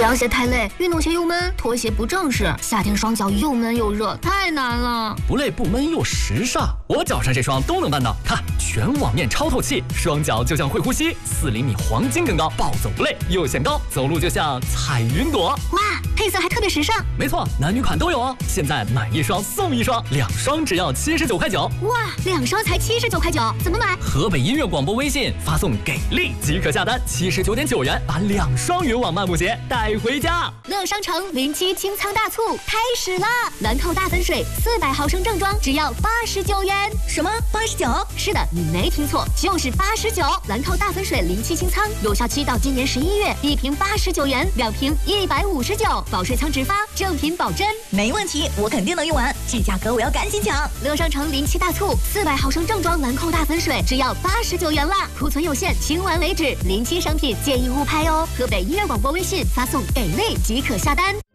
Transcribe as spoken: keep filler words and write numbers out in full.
凉鞋太累，运动鞋又闷，拖鞋不正式，夏天双脚又闷又热，太难了。 不累不闷又时尚，我脚上这双都能办到。看，全网面超透气，双脚就像会呼吸，四厘米黄金更高，暴走不累，又显高，走路就像彩云朵。 哇，配色还特别时尚。 没错，男女款都有哦。现在买一双送一双，两双只要七十九块九。 哇，两双才七十九块九，怎么买？ 河北音乐广播微信发送给力即可下单，七十九点九元把两双云网漫步鞋带回家。 乐商城零七清仓大促开始啦！兰蔻大粉水四百毫升正装只要八十九元。 什么？八十九？ 是的，你没听错，就是八十九。兰蔻大粉水零七清仓有效期到今年十一月，一瓶八十九元，两瓶一百五十九，保税仓直发，正品保真。 没问题，我肯定能用完，这价格我要赶紧抢。 乐商城零七大促，四百毫升正装兰蔻大粉水只要八十九元啦，库存有限，清完为止。零七商品建议勿拍哦。河北音乐广播微信发送给力即可下单。